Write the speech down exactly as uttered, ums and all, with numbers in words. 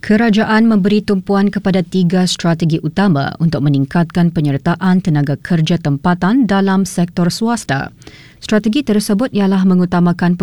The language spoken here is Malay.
Kerajaan memberi tumpuan kepada tiga strategi utama untuk meningkatkan penyertaan tenaga kerja tempatan dalam sektor swasta. Strategi tersebut ialah mengutamakan